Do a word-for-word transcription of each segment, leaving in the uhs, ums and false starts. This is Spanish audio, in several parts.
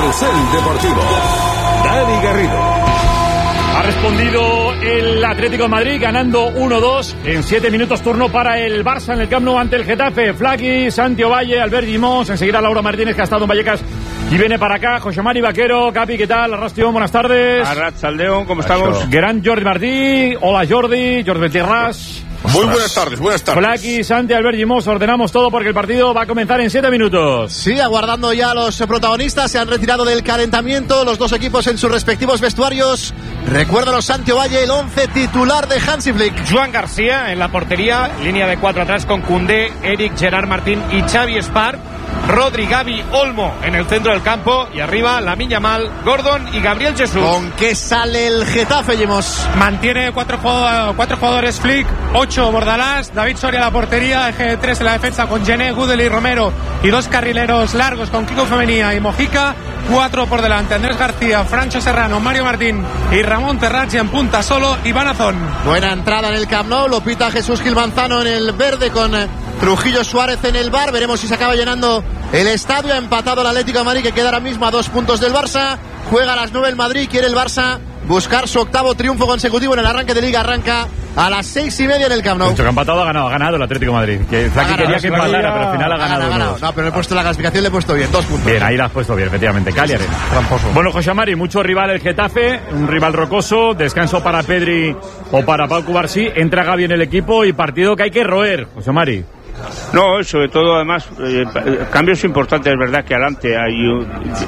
Carrusel Deportivo. Dani Garrido. Ha respondido el Atlético de Madrid ganando uno dos en siete minutos, turno para el Barça en el Camp Nou ante el Getafe. Flaqui, Santi Ovalle, Albert Gimós, enseguida Laura Martínez, que ha estado en Vallecas y viene para acá. José Mari Vaquero, Capi, ¿qué tal? Arrastion, buenas tardes. Arrachaldeón, ¿cómo estamos? Gran Jordi Martí, hola Jordi, Jordi Betirras. Muy buenas tardes, buenas tardes. Flaqui, Santi, Albert Gimós, ordenamos todo porque el partido va a comenzar en siete minutos. Sí, aguardando ya a los protagonistas, se han retirado del calentamiento los dos equipos en sus respectivos vestuarios. Recuérdanos, Santi Ovalle, el once titular de Hansi Flick. Joan García en la portería, línea de cuatro atrás con Koundé, Eric, Gerard Martín y Xavi Espar. Rodri, Gavi, Olmo en el centro del campo y arriba Lamine Yamal, Gordon y Gabriel Jesús. ¿Con qué sale el Getafe, Yemos? Mantiene cuatro, jugadores, cuatro jugadores Flick, ocho Bordalás, David Soria en la portería, eje de tres en la defensa con Gené, Gudel y Romero y dos carrileros largos con Kiko Femenía y Mojica, cuatro por delante, Andrés García, Francho Serrano, Mario Martín y Ramón Terrats, y en punta solo Iván Azón. Buena entrada en el Camp Nou, lo pita Jesús Gil Manzano en el verde con Trujillo Suárez en el bar. Veremos si se acaba llenando el estadio. Ha empatado el Atlético de Madrid, que queda ahora mismo a dos puntos del Barça. Juega a las nueve el Madrid, quiere el Barça buscar su octavo triunfo consecutivo en el arranque de Liga. Arranca a las seis y media en el Camp Nou. Mucho que ha empatado, ha ganado, ha ganado el Atlético de Madrid. Que Flaqui quería que empatara, pero al final ha ganado. Ha ganado. No, pero he puesto la clasificación, le he puesto bien, dos puntos. Bien, ahí la has puesto bien, efectivamente. Cali Arena. Tramposo. Bueno, José Mari, mucho rival el Getafe, un rival rocoso, descanso para Pedri o para Pau Cubarsí, entra Gavi en el equipo y partido que hay que roer, José Mari. No, sobre todo, además, eh, cambios importantes, es verdad que adelante hay un,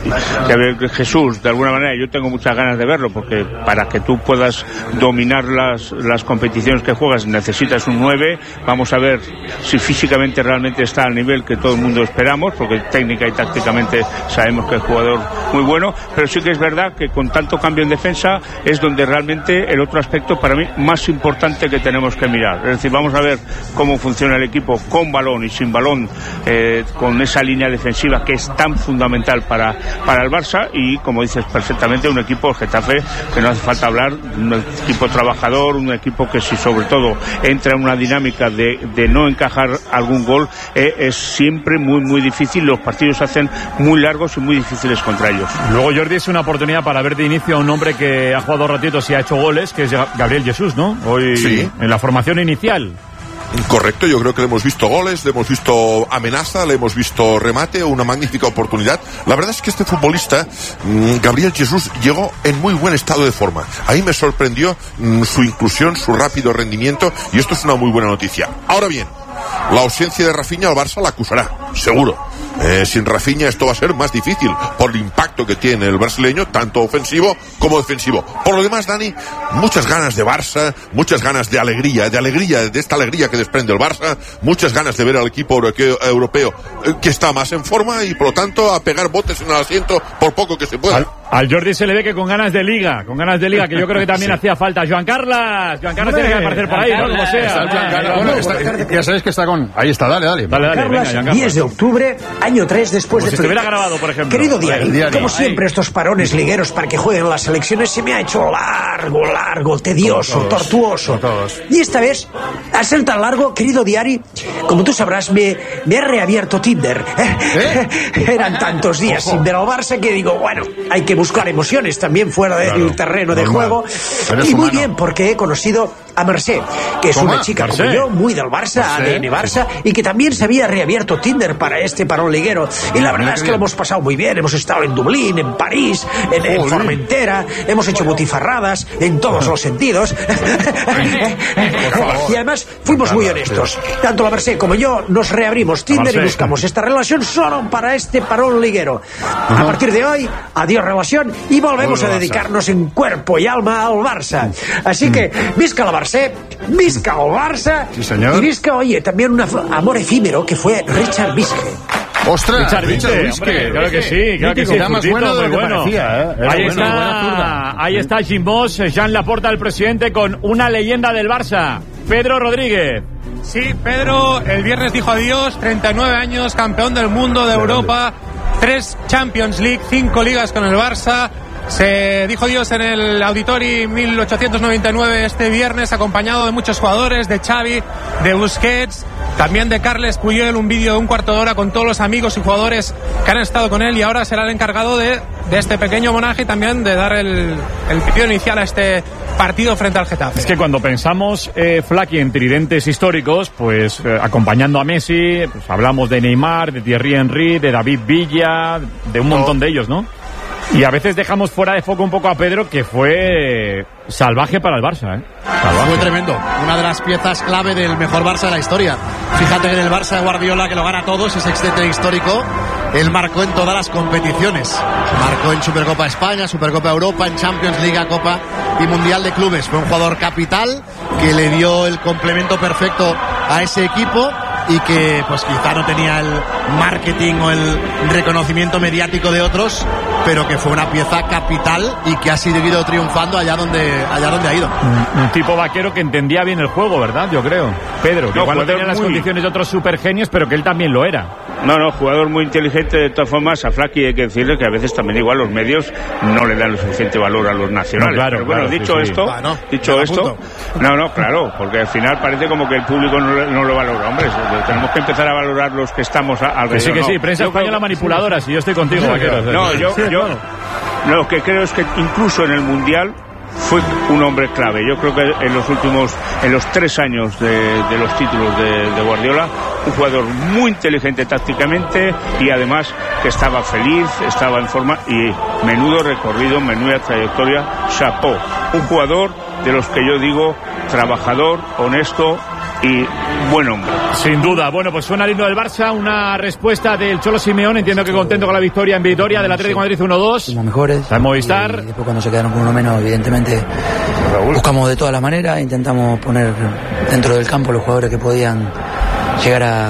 que Jesús, de alguna manera, yo tengo muchas ganas de verlo, porque para que tú puedas dominar las, las competiciones que juegas necesitas un nueve. Vamos a ver si físicamente realmente está al nivel que todo el mundo esperamos, porque técnica y tácticamente sabemos que es jugador muy bueno, pero sí que es verdad que con tanto cambio en defensa es donde realmente el otro aspecto para mí más importante que tenemos que mirar. Es decir, vamos a ver cómo funciona el equipo con balón y sin balón, eh, con esa línea defensiva que es tan fundamental para, para el Barça, y como dices perfectamente, un equipo Getafe que no hace falta hablar, un equipo trabajador, un equipo que si sobre todo entra en una dinámica de, de no encajar algún gol, eh, es siempre muy muy difícil. Los partidos se hacen muy largos y muy difíciles contra ellos. Luego, Jordi, es una oportunidad para ver de inicio a un hombre que ha jugado ratitos y ha hecho goles, que es Gabriel Jesús, ¿no? Hoy sí, en la formación inicial. Correcto, yo creo que le hemos visto goles, le hemos visto amenaza, le hemos visto remate, una magnífica oportunidad. La verdad es que este futbolista, Gabriel Jesús, llegó en muy buen estado de forma. Ahí me sorprendió su inclusión, su rápido rendimiento, y esto es una muy buena noticia. Ahora bien, la ausencia de Rafinha al Barça la acusará, seguro. Eh, sin Rafinha esto va a ser más difícil por el impacto que tiene el brasileño, tanto ofensivo como defensivo. Por lo demás, Dani, muchas ganas de Barça, muchas ganas de alegría, de alegría, de esta alegría que desprende el Barça, muchas ganas de ver al equipo europeo, europeo eh, que está más en forma, y por lo tanto a pegar botes en el asiento por poco que se pueda. Al, al Jordi se le ve que con ganas de liga, con ganas de liga, que yo creo que también sí hacía falta. Joan Carlas, Joan Carlas tiene que aparecer por ahí, ¿no? Como sea. Está Joan Carlas. Bueno, está, ya sabéis que está con... Ahí está, dale, dale. Dale, dale, Carlas, venga, diez de octubre, año tres después como de... si estuviera grabado, por ejemplo. Querido Diari, Diari, como siempre, estos parones ligueros para que jueguen las selecciones se me ha hecho largo, largo, tedioso, todos, tortuoso. Todos. Y esta vez, al ser tan largo, querido Diari, como tú sabrás, me, me he reabierto Tinder. ¿Eh? Eran tantos días Ojo. sin ver al Barça que digo, bueno, hay que buscar emociones también fuera del claro, terreno de normal. juego. Y muy bien, porque he conocido a Mercé, que es ¿Cómo? una chica Mercé. como yo, muy del Barça, A D N Barça, y que también se había reabierto Tinder para este parón liguero. Y la verdad es que lo hemos pasado muy bien. Hemos estado en Dublín, en París, en, en Formentera, hemos hecho butifarradas en todos los sentidos. Y además fuimos muy honestos. Tanto la Mercé como yo nos reabrimos Tinder y buscamos esta relación solo para este parón liguero. A partir de hoy, adiós relación, y volvemos a dedicarnos en cuerpo y alma al Barça. Así que, visca la Barça, visca el Barça, sí, señor. Y visca, oye, también un amor efímero que fue Richard Bisque. ¡Ostras! Richard Bisque, claro que sí, claro que sí. Está más bueno de lo que parecía, ¿eh? Ahí está, ahí está Jim Bosch, Jean Laporta, el presidente, con una leyenda del Barça, Pedro Rodríguez. Sí, Pedro el viernes dijo adiós, treinta y nueve años, campeón del mundo, de Europa, tres Champions League, cinco ligas con el Barça. Se dijo adiós en el Auditori mil ochocientos noventa y nueve este viernes, acompañado de muchos jugadores, de Xavi, de Busquets, También de Carles Puyol, un vídeo de un cuarto de hora con todos los amigos y jugadores que han estado con él, y ahora será el encargado de, de este pequeño homenaje y también de dar el, el pitido inicial a este partido frente al Getafe. Es que cuando pensamos, eh, Flaky, en tridentes históricos, pues eh, acompañando a Messi, pues hablamos de Neymar, de Thierry Henry, de David Villa, de un montón de ellos, ¿no? Y a veces dejamos fuera de foco un poco a Pedro, que fue salvaje para el Barça, ¿eh? Salvaje. Fue tremendo. Una de las piezas clave del mejor Barça de la historia. Fíjate que en el Barça de Guardiola, que lo gana todos, ese sextete histórico, él marcó en todas las competiciones. Marcó en Supercopa España, Supercopa Europa, en Champions, Liga, Copa y Mundial de Clubes. Fue un jugador capital que le dio el complemento perfecto a ese equipo, y que pues quizá no tenía el marketing o el reconocimiento mediático de otros, pero que fue una pieza capital y que ha seguido triunfando allá donde allá donde ha ido. Un, un tipo vaquero que entendía bien el juego, ¿verdad? Yo creo. Pedro, que no, igual no tenía las muy... condiciones de otros supergenios, pero que él también lo era. No, no, jugador muy inteligente. De todas formas, a Flaky hay que decirle que a veces también igual los medios no le dan lo suficiente valor a los nacionales. No, claro, pero bueno, claro, dicho sí, esto, sí. Ah, no, dicho esto, no, no, claro, porque al final parece como que el público no, no lo valora. Hombre, tenemos que empezar a valorar los que estamos alrededor. Sí, que sí, no. prensa española manipuladora, si sí, yo estoy contigo, vaquero. No, yo, yo, no, lo que creo es que incluso en el Mundial fue un hombre clave. Yo creo que en los últimos, en los tres años de, de los títulos de, de Guardiola, un jugador muy inteligente tácticamente y además que estaba feliz, estaba en forma y menudo recorrido, menuda trayectoria. Chapó, un jugador de los que yo digo trabajador, honesto y buen hombre. Sin duda. Bueno, pues suena el himno del Barça, una respuesta del Cholo Simeone. Entiendo que contento con la victoria en Vitoria del Atlético de Madrid uno dos. Fuimos mejores. Está en Movistar. Y después cuando se quedaron con uno menos, evidentemente buscamos de todas las maneras, intentamos poner dentro del campo los jugadores que podían llegar a,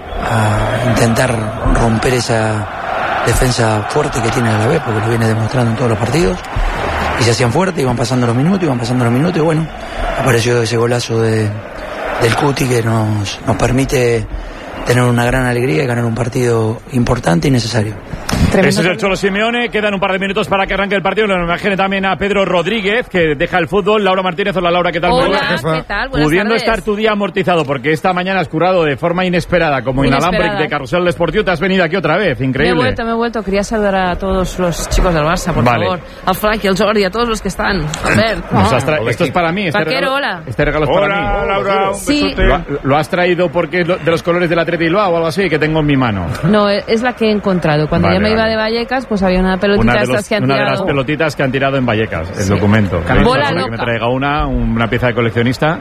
a intentar romper esa defensa fuerte que tiene la vez, porque lo viene demostrando en todos los partidos. Y se hacían fuertes, iban pasando los minutos, iban pasando los minutos, y bueno, apareció ese golazo de del Cuti que nos, nos permite tener una gran alegría y ganar un partido importante y necesario. Ese es el Cholo Simeone. Quedan un par de minutos para que arranque el partido. Nos imagine también a Pedro Rodríguez, que deja el fútbol. Laura Martínez. Hola, Laura, ¿qué tal? Hola, ¿qué tal? Buenas Pudiendo tardes. estar tu día amortizado, porque esta mañana has currado de forma inesperada, como inalámbrico de Carrusel Deportivo. Te has venido aquí otra vez, increíble. Me he vuelto, me he vuelto. Quería saludar a todos los chicos del Barça, por vale. favor. Al Flaky, al Jordi, a todos los que están. A ver. Tra- esto es para mí. Este Vaquero, regalo, hola. Este regalo es hola, para mí. Hola, Laura. Un sí. lo, ¿Lo has traído porque es de los colores del Atleti Bilbao o algo así, que tengo en mi mano? No, es la que he encontrado. Cuando vale, yo me vale. iba de Vallecas, pues había una pelotita Una de, estas los, que han una tirado. de las pelotitas que han tirado en Vallecas, el sí. documento. Bola que loca. me traiga una, una pieza de coleccionista,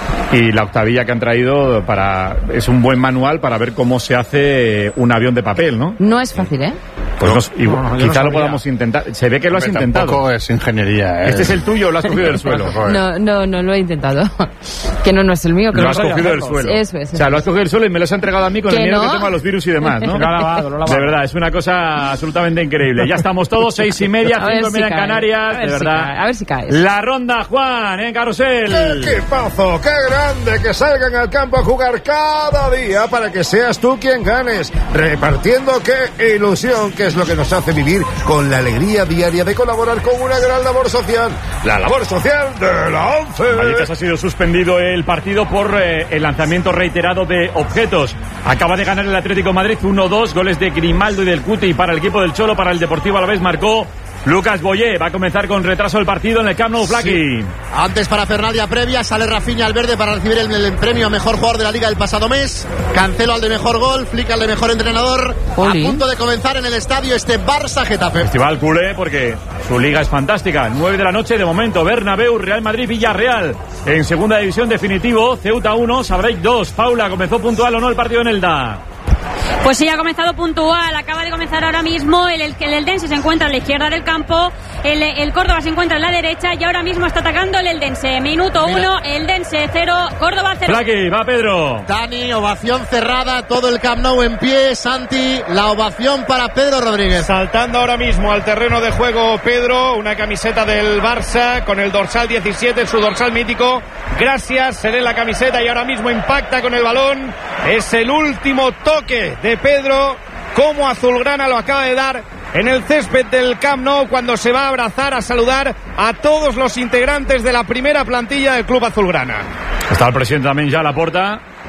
y la octavilla que han traído para es un buen manual para ver cómo se hace un avión de papel, ¿no? No es fácil, ¿eh? Pues nos, y, no, no, quizá no lo podamos intentar. Se ve que lo has Hombre, intentado. Tampoco es ingeniería, ¿eh? ¿Este es el tuyo o lo has cogido del suelo? No, no, no lo he intentado. Que no, no es el mío. Que Lo no has soy cogido yo. del suelo. Eso es. O sea, lo has cogido del suelo y me lo has entregado a mí con el ¿Que miedo no? que tengo a los virus y demás, ¿no? Lo ha lavado, lo ha lavado. De verdad, es una cosa absolutamente increíble. Ya estamos todos, seis y media, A ver cinco y si media en cae. Canarias. A ver De si verdad. cae, a ver si caes. La ronda, Juan, en Carrusel. ¡Qué equipazo! ¡Qué grande! Que salgan al campo a jugar cada día para que seas tú quien ganes. Repartiendo qué ilusión, que es lo que nos hace vivir con la alegría diaria de colaborar con una gran labor social. La labor social de la ONCE. Vallecas ha sido suspendido el partido por eh, el lanzamiento reiterado de objetos. Acaba de ganar el Atlético de Madrid uno dos, goles de Grimaldo y del Cuti para el equipo del Cholo. Para el Deportivo Alavés marcó Lucas Boyé. Va a comenzar con retraso el partido en el Camp Nou, Flaky. Sí. Antes para Fernalia previa, sale Rafinha al verde para recibir el, el premio a mejor jugador de la Liga del pasado mes. Cancelo al de mejor gol, Flick al de mejor entrenador. Oli. A punto de comenzar en el estadio este Barça Getafe. Festival culé porque su liga es fantástica. nueve de la noche de momento. Bernabéu, Real Madrid, Villarreal. En segunda división definitivo, Ceuta uno, Sabreit dos. Paula, ¿comenzó puntual o no el partido en Elda? Pues sí, ha comenzado puntual, acaba de comenzar ahora mismo, el, el, el Eldense se encuentra a la izquierda del campo, el, el Córdoba se encuentra a la derecha y ahora mismo está atacando el Eldense. Minuto uno, Eldense cero, Córdoba cero. Flaky, va Pedro. Dani, ovación cerrada, todo el Camp Nou en pie. Santi, la ovación para Pedro Rodríguez. Saltando ahora mismo al terreno de juego Pedro, una camiseta del Barça con el dorsal diecisiete, su dorsal mítico. Gracias, se lee la camiseta y ahora mismo impacta con el balón. Es el último toque de Pedro, como Azulgrana lo acaba de dar en el césped del Camp Nou cuando se va a abrazar, a saludar a todos los integrantes de la primera plantilla del club Azulgrana. Está el presidente también ya a la puerta.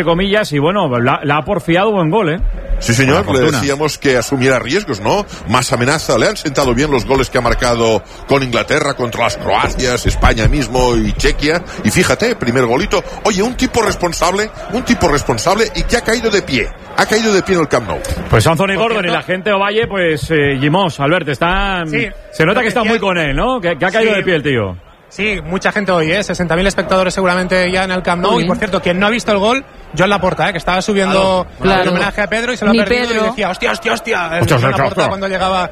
entre comillas, y bueno, la, la ha porfiado buen gol, ¿eh? Sí, señor, le decíamos que asumiera riesgos, ¿no? Más amenaza, le han sentado bien los goles que ha marcado con Inglaterra, contra las Croacias, España mismo y Chequia. Y fíjate, primer golito. Oye, un tipo responsable, un tipo responsable y que ha caído de pie. Ha caído de pie en el Camp Nou. Pues Anthony Gordon y la gente Ovalle, pues eh, Gimos, Albert, están... Sí, se nota que está muy con él, ¿no? Que, que ha caído sí. de pie el tío. Sí, mucha gente hoy, ¿eh? sesenta mil espectadores seguramente ya en el Camp Nou. Y por cierto, quien no ha visto el gol, Joan Laporta, ¿eh? que estaba subiendo claro. el homenaje a Pedro y se lo ha Ni perdido Pedro. y decía, hostia, hostia, hostia. Hostia, Joan se Laporta trozó. cuando llegaba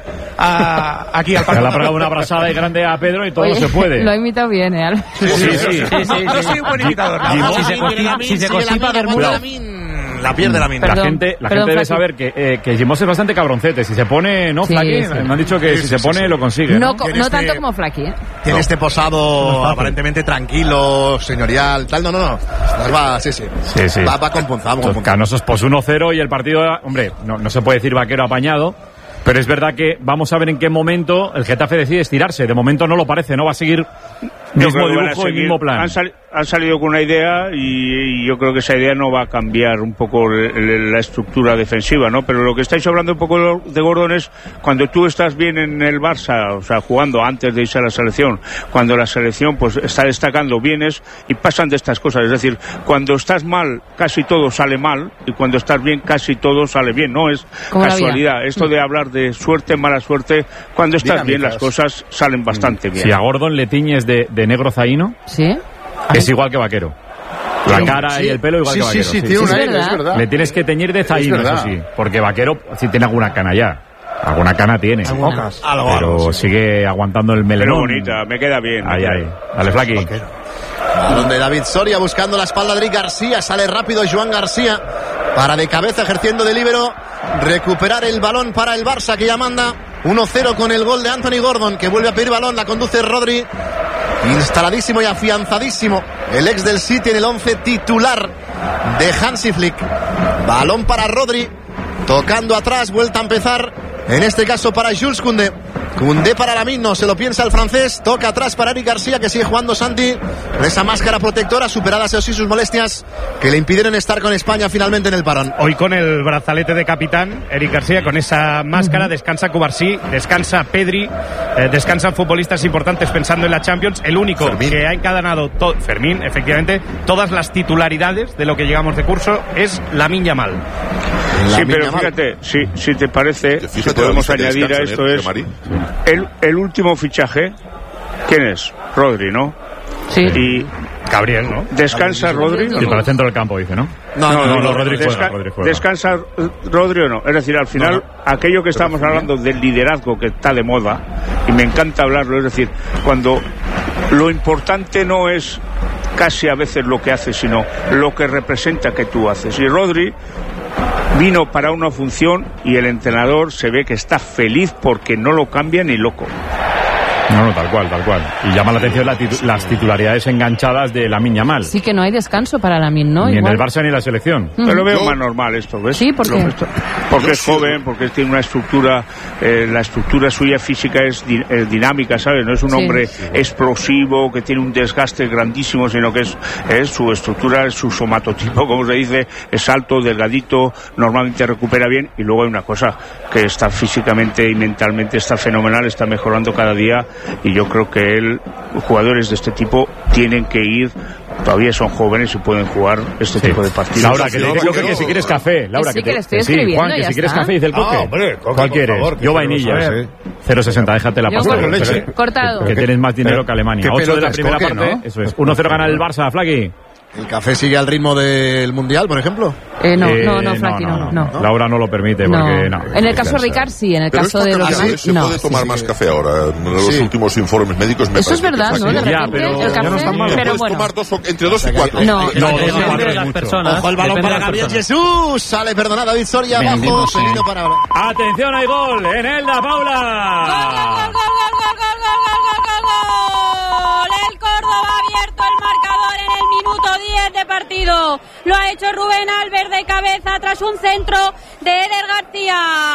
a, aquí al Le ha parque. pegado una abrazada y grande a Pedro y todo Oye, se puede. Lo ha imitado bien, ¿eh? Albert? Sí, sí, sí. sí, sí. Yo soy un buen imitador. ¿No? Si se constipa, si se constipa Bermuda. La pierde la mina. La Perdón, gente, la perdón, gente debe Flaqui. saber que, eh, que Gimos es bastante cabroncete. Si se pone, ¿no, Sí, Flaqui? sí. Me han dicho que Sí, si sí, se pone sí, sí. lo consigue. No, ¿no? co- Tiene no este- tanto como Flaqui, ¿eh? Tiene No. este posado aparentemente tranquilo, señorial, tal. No, no, no. Va, sí, sí. Sí, sí. Va, va con punza, va con Los punza. Canosos pos uno cero y el partido, hombre, no, no se puede decir vaquero apañado, pero es verdad que vamos a ver en qué momento el Getafe decide estirarse. De momento no lo parece, no va a seguir Yo mismo creo que van a dibujo y seguir. mismo plan. Han, sali- han salido con una idea y, y yo creo que esa idea no va a cambiar un poco el- el- la estructura defensiva, ¿no? Pero lo que estáis hablando un poco de, de Gordon es cuando tú estás bien en el Barça, o sea, jugando antes de irse a la selección, cuando la selección pues está destacando, vienes y pasan de estas cosas. Es decir, cuando estás mal, casi todo sale mal, y cuando estás bien, casi todo sale bien. No es Como la casualidad. vida. Esto de hablar de suerte, mala suerte, cuando estás bien, las cosas salen bastante bien. Si a Gordon le tiñes de, de negro zaino, ¿Sí? es igual que vaquero. La Sí, cara sí. y el pelo igual Sí, que sí, vaquero. sí, tiene un Es aire, verdad. es verdad. Le tienes que teñir de zaino, Es eso verdad. sí. Porque vaquero sí tiene alguna cana ya. Alguna cana tiene. Algunas. Algo, Pero algo, sí. sigue aguantando el Pero melenón. bonita, me queda bien. me Ahí, queda ahí. bien. Dale, Flaqui. Balón de David Soria buscando la espalda de Eric García. Sale rápido Joan García para de cabeza ejerciendo de líbero. Recuperar el balón para el Barça que ya manda uno cero con el gol de Anthony Gordon, que vuelve a pedir balón. La conduce Rodri. Instaladísimo y afianzadísimo el ex del City en el once titular de Hansi Flick. Balón para Rodri. Tocando atrás, vuelta a empezar. En este caso para Jules Koundé. Koundé para Lamine, no se lo piensa el francés. Toca atrás para Eric García, que sigue jugando Santi con esa máscara protectora, superadas así sus molestias que le impidieron estar con España finalmente en el parón. Hoy con el brazalete de capitán, Eric García, con esa máscara, descansa Cubarsí, descansa Pedri, eh, descansan futbolistas importantes pensando en la Champions. El único Fermín. que ha encadenado, to- Fermín, efectivamente, todas las titularidades de lo que llegamos de curso es Lamine Yamal. Sí, pero fíjate, si, si te parece, si Fíjate, podemos la lista que añadir a descansan, esto ¿eh, es Mari? el, el último fichaje. ¿Quién es? Rodri, ¿no? Sí. Y Gabriel, ¿no? ¿descansa Rodri? Sí, para el centro del campo, dice, ¿no? No, no, no, no, Rodri juega, Desca- Rodri juega. ¿Descansa eh, Rodri o no? Es decir, al final, aquello que estamos hablando del liderazgo que está de moda, y me encanta hablarlo, es decir, cuando lo importante no es casi a veces lo que haces, sino lo que representa que tú haces. Y Rodri vino para una función y el entrenador se ve que está feliz porque no lo cambia ni loco. No, no, tal cual, tal cual. Y llama la atención la titu- las titularidades enganchadas de Lamine Yamal. Sí que no hay descanso para Lamine, ¿no? Ni en Igual. el Barça ni en la selección. Mm. Pero lo veo Yo- más normal esto, ¿ves? Sí, ¿por Lo- qué? esto- Porque es joven, porque tiene una estructura, eh, la estructura suya física es di- eh, dinámica, ¿sabes? No es un Sí. hombre explosivo, que tiene un desgaste grandísimo, sino que es, es su estructura, es su somatotipo, como se dice, es alto, delgadito, normalmente recupera bien, y luego hay una cosa, que está físicamente y mentalmente está fenomenal, está mejorando cada día, y yo creo que él, jugadores de este tipo, tienen que ir, todavía son jóvenes y pueden jugar este Sí. tipo de partidos. Laura, que te dice No, Coque no, que si quieres café. Laura, sí, que, que te... le estoy que sí, escribiendo, Juan, que ya si quieres está. café, dice el Coque. Ah, hombre, Coque, ¿Cuál por quieres? favor, que Yo queremos vainilla. saber. cero sesenta, déjate la Yo pasta. con leche. cortado. Que tienes más dinero Pero, que Alemania. ¿qué ocho de la pelotas, primera Coque, parte, no? eso es. uno cero gana el Barça, Flaqui. ¿El café sigue al ritmo del Mundial, por ejemplo? Eh, no, Eh, no, no, Flaqui, no, no. Laura no lo permite porque no. En el caso de Ricard, sí, en el Pero caso es de porque los así demás, se no. puede tomar Sí, más sí. café ahora. En los Sí. últimos informes médicos me Eso es parece que verdad, es ¿no? De así. Ya, repente, pero el ya no café, está mal. pero Puedes bueno. tomar dos o- entre dos y cuatro. No, No, Depende dos o de cuatro es las mucho. personas. Ojo el balón Depende para de las Gabriel personas. Jesús. Sale, perdona, David Soria Bien, abajo. bien, bien. Seguido para ahora. Atención, hay gol en Elda, ¡Gol, Paula. gol, gol, gol, gol, gol, gol, gol, gol, gol! El Córdoba ha abierto el marcador en el minuto diez de partido. Lo ha hecho Rubén Albert de cabeza tras un centro de Eder García.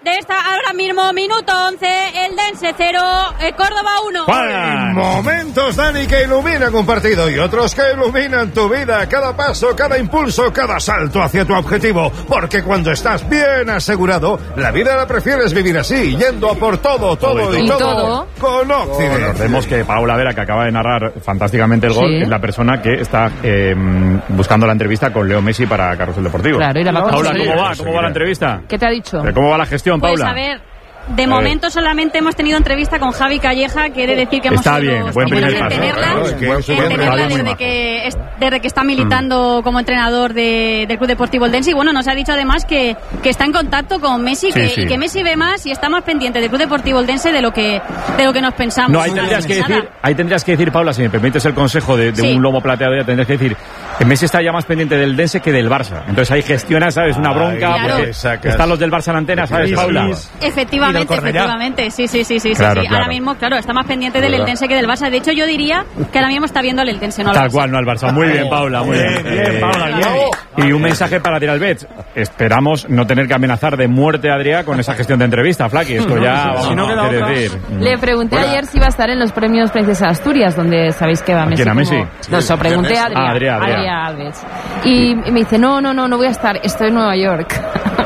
de esta ahora mismo, minuto once, el Dense cero, eh, Córdoba uno. Hay momentos, Dani, que iluminan un partido y otros que iluminan tu vida, cada paso, cada impulso, cada salto hacia tu objetivo, porque cuando estás bien asegurado, la vida la prefieres vivir así, yendo a por todo, todo y, y todo, todo con Occident. Recordemos que Paula Vera, que acaba de narrar fantásticamente el gol, Sí. es la persona que está eh, buscando la entrevista con Leo Messi para Carrusel Deportivo. Claro, y la va a Paula, conseguir. ¿cómo va? ¿Cómo va la entrevista? ¿Qué te ha dicho? ¿Cómo va la gestión, Pues Paula? a ver, de A momento solamente hemos tenido entrevista con Javi Calleja, quiere decir que hemos Está sido bien, buen primeros primer en paso. tenerla, Claro, es que en es buen tenerla primer desde paso. que, es- desde que está militando como entrenador de- del Club Deportivo Eldense. Y bueno, nos ha dicho además que, que está en contacto con Messi, Sí, que, sí. y que Messi ve más y está más pendiente del Club Deportivo Eldense de lo que, de lo que nos pensamos. No, ahí tendrías que Nada. decir, ahí tendrías que decir, Paula, si me permites el consejo de, de Sí. un lomo plateado, ya tendrías que decir que Messi está ya más pendiente del Dense que del Barça. Entonces ahí gestiona, ¿sabes? Una bronca, Ay, claro. porque Sacas. están los del Barça en la antena, ¿sabes, Sí, Paula? sí. Efectivamente, Y del Cornellá. efectivamente, sí, sí, sí, sí, sí, Claro, sí. claro. Ahora mismo, claro, está más pendiente del ¿Verdad? Eldense que del Barça. De hecho, yo diría que ahora mismo está viendo al Eldense, no al Tal Barça. cual, no al Barça. Muy bien, Paula, muy bien. bien, Paula, bien. Y un mensaje para tirar el bet. Esperamos no tener que amenazar de muerte a Adrià con esa gestión de entrevista, Flaqui. Esto ya, vamos, Si no queda quiere otra. decir. Le pregunté ayer si iba a estar en los premios Princesa Asturias, donde sabéis que va Messi. quién, a Messi? como- No, se lo pregunté a Adrià, Ah, Adrià, Adrià. Adrià Alves. Y, y me dice, no, no, no, no voy a estar, estoy en Nueva York.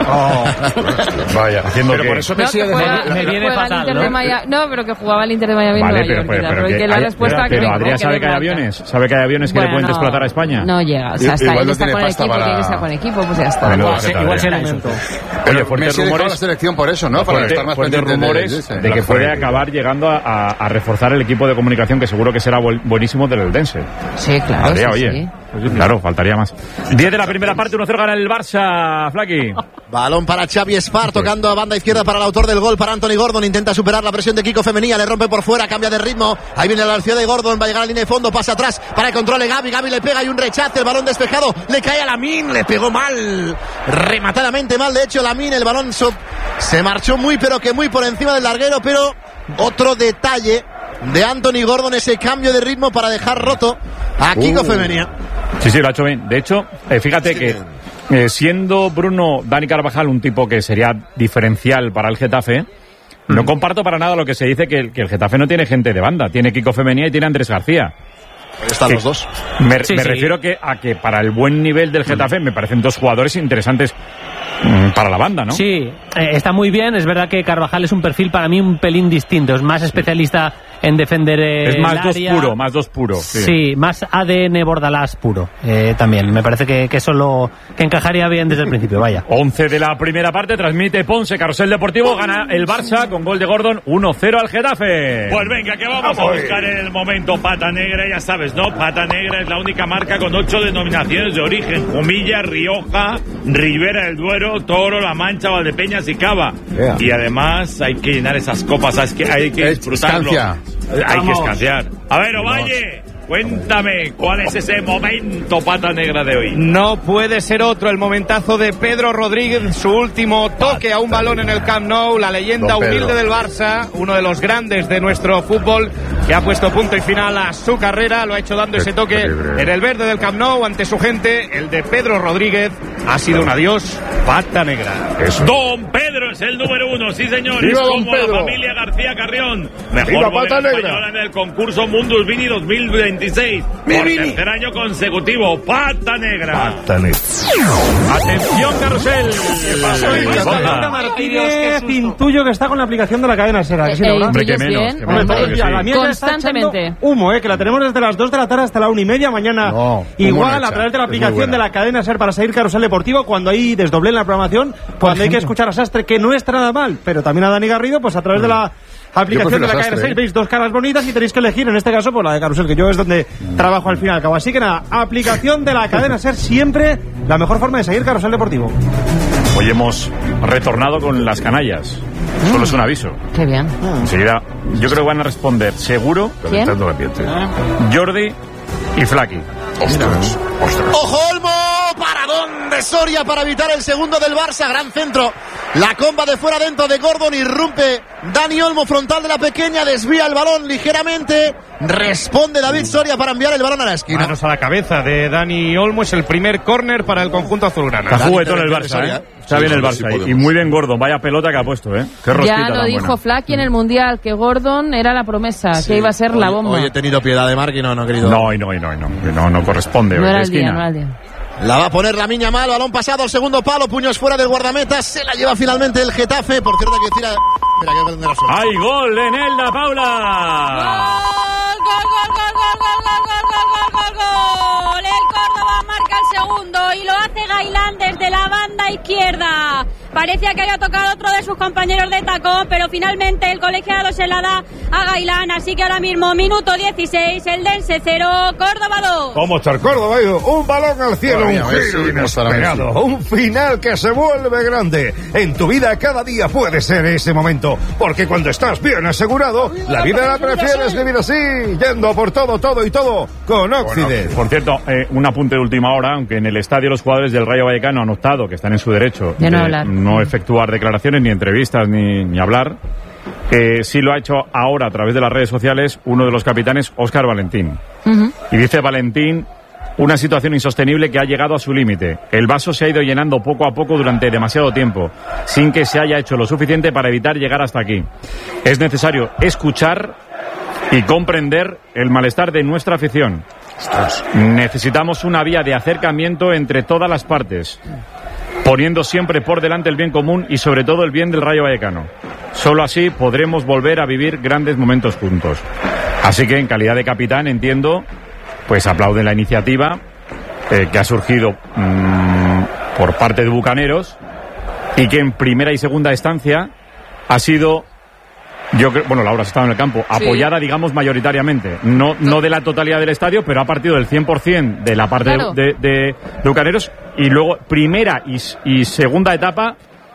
Vaya, Haciendo pero qué? por eso No, Messi que ha juega, dejado- me que viene juega el fatal, Inter ¿no? de Miami. No, pero que jugaba el Inter de Miami en Vale, Nueva pero, York. pero, era, pero porque que la hay- respuesta pero, que me Adrià sabe que hay blanca. aviones, sabe que hay aviones que le Bueno, pueden no, explotar a España. No llega, o sea, hasta Igual él no está tiene con el pasta equipo, para- tiene que estar con el equipo, pues ya está. Bueno, Igual, fíjate, igual se Adrià. alimento. Oye, fuertes Messi ha dejado la rumores, selección por eso, ¿no? Para fuerte- estar más fuertes pendiente rumores de, de, que puede acabar llegando a, a- a reforzar el equipo de comunicación, que seguro que será bu- buenísimo del Eldense. Sí, claro, Adrià, sí, oye. sí. Claro, faltaría más. diez de la primera parte, uno cero gana el Barça, Flaqui. Balón para Xavi Espar, tocando a banda izquierda para el autor del gol, para Anthony Gordon. Intenta superar la presión de Kiko Femenía, le rompe por fuera, cambia de ritmo. Ahí viene la velocidad de Gordon, va a llegar a la línea de fondo, pasa atrás para el control de Gaby. Gaby le pega y un rechace, el balón despejado, le cae a Lamine, le pegó mal, rematadamente mal. De hecho, Lamine, el balón so- se marchó muy, pero que muy por encima del larguero. Pero otro detalle de Anthony Gordon, ese cambio de ritmo para dejar roto a Kiko Uh. Femenía. Sí, sí, lo ha hecho bien. De hecho, eh, fíjate que eh, siendo Bruno Dani Carvajal un tipo que sería diferencial para el Getafe, no comparto para nada lo que se dice que el, que el Getafe no tiene gente de banda. Tiene Kiko Femenía y tiene Andrés García. Ahí están Que- los dos. Me, Sí, me sí. refiero que, a que para el buen nivel del Getafe me parecen dos jugadores interesantes mm, para la banda, ¿no? Sí, eh, está muy bien. Es verdad que Carvajal es un perfil para mí un pelín distinto. Es más especialista en defender eh, Es más el dos área. puro, más dos puro. Sí. Sí, más A D N Bordalás puro. Eh, también, me parece que, que eso lo que encajaría bien desde el principio, vaya. once de la primera parte, transmite Ponce, Carrusel Deportivo, gana el Barça con gol de Gordon, uno cero al Getafe. Pues venga, que vamos a buscar en el momento Pata Negra, ya sabes, ¿no? Pata Negra es la única marca con ocho denominaciones de origen: Jumilla, Rioja, Ribera del Duero, Toro, La Mancha, Valdepeñas y Cava. Yeah. Y además hay que llenar esas copas, ¿sabes? Que hay que Es- disfrutarlo. escancia. Hay que escanciar. A ver, Ovalle, cuéntame, ¿cuál es ese momento Pata Negra de hoy? No puede ser otro, el momentazo de Pedro Rodríguez, su último toque a un balón en el Camp Nou, la leyenda Don Pedro. humilde del Barça, uno de los grandes de nuestro fútbol, que ha puesto punto y final a su carrera, lo ha hecho dando ese toque en el verde del Camp Nou ante su gente. El de Pedro Rodríguez ha sido un adiós Pata Negra. Don Pedro es el número uno, sí señores, ¡Viva Don como Pedro! la familia García Carrión, mejor ¡Viva bodega Pata Negra! española en el concurso Mundus Vini dos mil veintiséis, por tercer año consecutivo, Pata Negra. Atención, Carrusel. Laura Martínez, intuyo que está con la aplicación de la cadena Sera. que sí, Eh, Laura. Hombre, que ¿intuyes menos, bien? que Hombre, menos, todos claro los que días. sí. La mía ya está Constantemente. echando humo, eh, que la tenemos desde las dos de la tarde hasta la una y media mañana. No, Igual humo no a través de la echa, es muy aplicación buena. de la cadena Ser para seguir Carrusel Deportivo, cuando hay desdoblé en la programación, cuando hay que escuchar a Sastre, que no está nada mal, pero también a Dani Garrido, pues a través de la aplicación prefiero de la a cadena Sastre, Ser ¿eh? veis dos caras bonitas y tenéis que elegir, en este caso, pues la de Carrusel, que yo es donde trabajo al fin y al cabo. Así que nada, aplicación de la cadena Ser, siempre la mejor forma de seguir Carrusel Deportivo. Hoy hemos retornado con las canallas. Solo es un aviso. Qué bien. Enseguida, yo creo que van a responder seguro ¿Quién? Calentando el ambiente. Jordi y Flaqui. ¡Ojo, Olmo! ¿Para dónde Soria para evitar el segundo del Barça? Gran centro La comba de fuera dentro de Gordon, irrumpe Dani Olmo, frontal de la pequeña, desvía el balón ligeramente, responde David Soria para enviar el balón a la esquina. Manos a la cabeza de Dani Olmo, es el primer córner para el conjunto azulgrana. Está juguetón el Barça, ¿eh? Está Sí, bien el sí, Barça. sí, y muy bien Gordon, vaya pelota que ha puesto, ¿eh? Qué rosquita Ya lo tan dijo buena. Flaky en el Mundial, que Gordon era la promesa, Sí, que iba a ser hoy, la bomba. Hoy he tenido piedad de Marc y no, no he querido. No, y no, y no, y no, y no, no corresponde. no de era el día, esquina. no era el día. La va a poner la Miña mal, balón pasado al segundo palo, puños fuera del guardameta, se la lleva finalmente el Getafe. Por cierto, hay que decir. A... Espera, que voy a la ¡Hay gol en Elda, Paula! Gol, gol, gol, gol, gol, gol, gol, gol, gol, gol, gol. El Córdoba marca el segundo y lo hace Gailán desde la banda izquierda. Parecía que había tocado otro de sus compañeros de tacón, pero finalmente el colegiado se la da a Gailán. Así que ahora mismo, minuto dieciséis, el Dense cero, Córdoba dos. ¿Cómo está el Córdoba, hijo? Un balón al cielo, Madre un mía, giro Messi, inesperado, Messi. un final que se vuelve grande. En tu vida cada día puede ser ese momento, porque cuando estás bien asegurado, la vida la prefieres vivir así, yendo por todo, todo y todo con Occident. Por cierto, eh, un apunte de última hora, aunque en el estadio los jugadores del Rayo Vallecano han optado, que están en su derecho, De no hablar. no efectuar declaraciones, ni entrevistas, ni, ni hablar, eh, sí lo ha hecho ahora a través de las redes sociales uno de los capitanes, Óscar Valentín. Ujú. Y dice Valentín, una situación insostenible que ha llegado a su límite. El vaso se ha ido llenando poco a poco durante demasiado tiempo, sin que se haya hecho lo suficiente para evitar llegar hasta aquí. Es necesario escuchar y comprender el malestar de nuestra afición. Necesitamos una vía de acercamiento entre todas las partes, poniendo siempre por delante el bien común y sobre todo el bien del Rayo Vallecano. Solo así podremos volver a vivir grandes momentos juntos. Así que en calidad de capitán, entiendo, pues aplauden la iniciativa eh, que ha surgido mmm, por parte de Bucaneros y que en primera y segunda instancia ha sido, yo creo, bueno, Laura has estado en el campo, Sí. apoyada, digamos, mayoritariamente. No, no de la totalidad del estadio, pero ha partido del cien por ciento de la parte Claro. de, de, de Bucaneros y luego primera y, y segunda etapa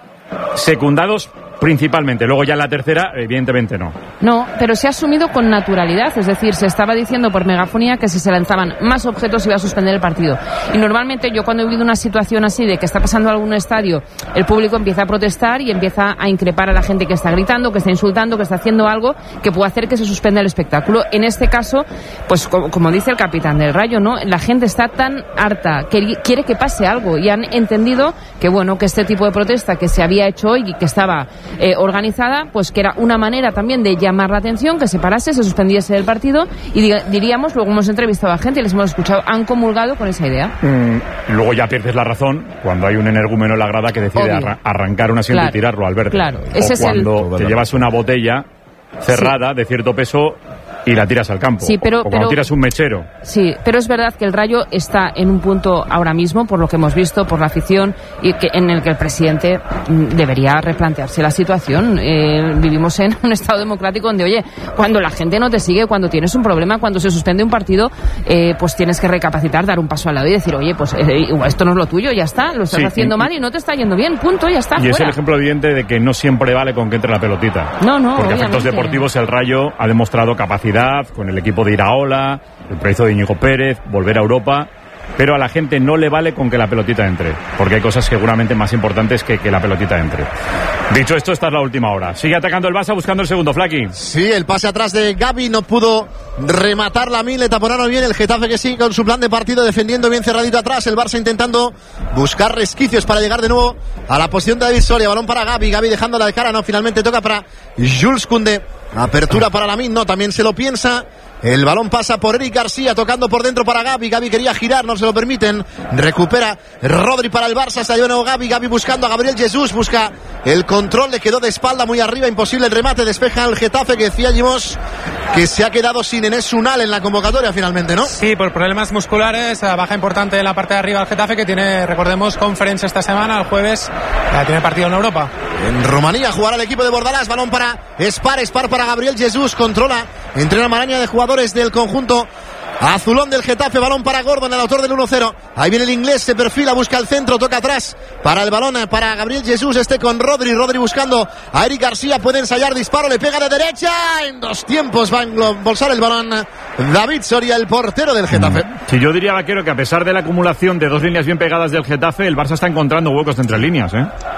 secundados principalmente. Luego ya en la tercera, evidentemente no. No, pero se ha asumido con naturalidad, es decir, se estaba diciendo por megafonía que si se lanzaban más objetos iba a suspender el partido. Y normalmente yo cuando he vivido una situación así de que está pasando algún estadio, el público empieza a protestar y empieza a increpar a la gente que está gritando, que está insultando, que está haciendo algo que puede hacer que se suspenda el espectáculo. En este caso, pues como, como dice el capitán del Rayo, ¿no? La gente está tan harta, que quiere que pase algo y han entendido que bueno, que este tipo de protesta que se había hecho hoy y que estaba Eh, organizada, pues que era una manera también de llamar la atención, que se parase, se suspendiese el partido y diga, diríamos, luego hemos entrevistado a gente y les hemos escuchado, han comulgado con esa idea. Mm, luego ya pierdes la razón cuando hay un energúmeno en la grada que decide Obvio. arra- arrancar un asiento Claro. y tirarlo al verde. Claro, O ese es el- cuando te llevas una botella cerrada de cierto peso y la tiras al campo. Sí, pero- o cuando pero- tiras un mechero. Sí, pero es verdad que el Rayo está en un punto ahora mismo, por lo que hemos visto, por la afición, y que, en el que el presidente mm, debería replantearse la situación. Eh, vivimos en un estado democrático donde, oye, cuando la gente no te sigue, cuando tienes un problema, cuando se suspende un partido, eh, pues tienes que recapacitar, dar un paso al lado y decir, oye, pues eh, igual esto no es lo tuyo, ya está, lo estás Sí, haciendo y- mal y no te está yendo bien, punto, ya está, Y es el fuera. ejemplo evidente de que no siempre vale con que entre la pelotita. No, no, Porque a efectos obviamente. deportivos el Rayo ha demostrado capacidad con el equipo de Iraola, el proyecto de Íñigo Pérez, volver a Europa, pero a la gente no le vale con que la pelotita entre, porque hay cosas seguramente más importantes que que la pelotita entre. Dicho esto, esta es la última hora. Sigue atacando el Barça buscando el segundo, Flaky. Sí, el pase atrás de Gavi no pudo rematar la mil, le taponaron bien el Getafe que sigue con su plan de partido defendiendo bien cerradito atrás, el Barça intentando buscar resquicios para llegar de nuevo a la posición de David Soria, balón para Gavi, Gavi dejándola de cara, no, finalmente toca para Jules Koundé, apertura para la no, también se lo piensa. El balón pasa por Eric García, tocando por dentro para Gavi. Gavi quería girar, no se lo permiten. Recupera Rodri para el Barça. Salió de nuevo Gavi. Gavi buscando a Gabriel Jesús. Busca el control. Le quedó de espalda muy arriba. Imposible el remate. Despeja el Getafe, que decía Jimos que se ha quedado sin Enes Unal en la convocatoria finalmente, ¿no? Sí, por problemas musculares, baja importante en la parte de arriba del Getafe, que tiene, recordemos, conferencia esta semana, el jueves, eh, tiene partido en Europa. En Rumanía jugará el equipo de Bordalás. Balón para Spar. Spar para Gabriel Jesús. Controla entre una maraña de jugadores del conjunto azulón del Getafe. Balón para Gordon, el autor del uno cero. Ahí viene el inglés, se perfila, busca el centro, toca atrás para el balón, para Gabriel Jesús. Este con Rodri. Rodri buscando a Eric García. Puede ensayar disparo, le pega de derecha. En dos tiempos va a embolsar el balón David Soria, el portero del Getafe. Si yo diría, Vaquero, que a pesar de la acumulación de dos líneas bien pegadas del Getafe, el Barça está encontrando huecos entre líneas, ¿eh?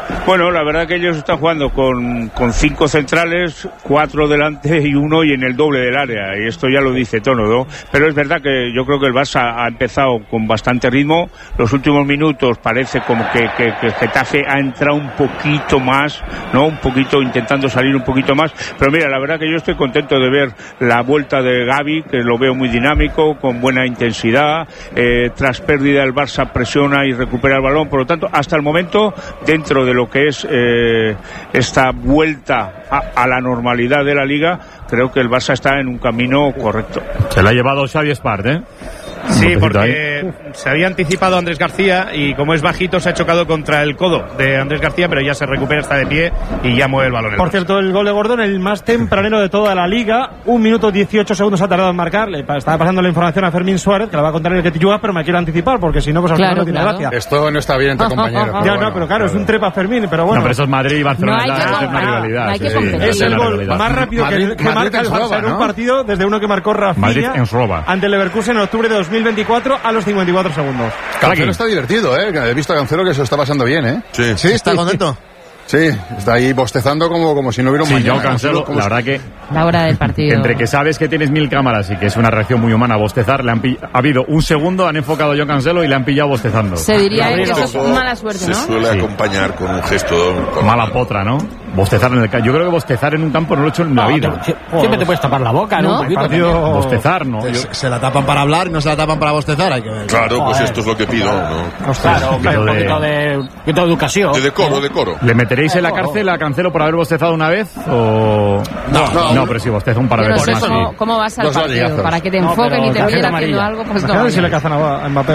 Bueno, la verdad que ellos están jugando con, con cinco centrales, cuatro delante y uno y en el doble del área, y esto ya lo dice todo, ¿no? Pero es verdad que yo creo que el Barça ha empezado con bastante ritmo. Los últimos minutos parece como que, que, que el Getafe ha entrado un poquito más, ¿no? Un poquito intentando salir un poquito más. Pero mira, la verdad que yo estoy contento de ver la vuelta de Gavi, que lo veo muy dinámico, con buena intensidad. Eh, tras pérdida el Barça presiona y recupera el balón. Por lo tanto, hasta el momento, dentro de lo que es eh, esta vuelta a, a la normalidad de la Liga, creo que el Barça está en un camino correcto. Se la ha llevado Xavi Espart, ¿eh? Sí, porque se había anticipado Andrés García y como es bajito se ha chocado contra el codo de Andrés García, pero ya se recupera, está de pie y ya mueve el balón. Por cierto, el gol de Gordon, el más tempranero de toda la liga, un minuto dieciocho segundos ha tardado en marcar. Le estaba pasando la información a Fermín Suárez, que la va a contar en el que te yuga, pero me quiero anticipar porque si no, pues al claro, final no tiene claro. gracia. Esto no está bien entre compañeros. Ya bueno, no, pero claro, es un trepa Fermín, pero bueno. No, pero eso es Madrid y Barcelona, no es una rivalidad. No sí, es el gol rivalidad. más rápido Madrid, que, que Madrid marca el Barça roba, en un ¿no? partido desde uno que marcó Madrid Rafinha en roba. ante el Leverkusen en octubre de dos mil veinticuatro a los cincuenta y cuatro segundos. Cancelo está divertido, ¿eh? He visto a Cancelo que se lo está pasando bien, ¿eh? Sí, ¿Sí? ¿Está contento? Sí, está ahí bostezando como, como si no hubiera un sí, mañana. yo Cancelo, como la si... verdad que... La hora del partido. Entre que sabes que tienes mil cámaras y que es una reacción muy humana bostezar, le han pill... ha habido un segundo, han enfocado a John Cancelo y le han pillado bostezando. Se diría que eso es Eso mala suerte, ¿no? Se suele Sí. acompañar con un gesto. Con Mala potra, ¿no? Bostezar en el campo. Yo creo que bostezar en un campo no lo he hecho en la vida. Siempre te puedes tapar la boca, ¿no? ¿No? Un poquito Partido... también. Bostezar, ¿no? Se, Yo... se la tapan para hablar y no se la tapan para bostezar. Hay que ver. Claro, pues Joder. esto es lo que pido, ¿no? Claro, claro, un de- poquito de, un poquito de educación. De decoro, decoro. ¿Le meteréis en la cárcel a Cancelo por haber bostezado una vez? O... No, no, no, pero si bosteza un par de Yo no veces sé más. cómo, sí. cómo vas al Dos partido. latigazos. Para que te No, enfoquen pero y te tarjeta miren amarilla. haciendo algo, pues no. Imagínate si le vale. cazan a a Mbappé.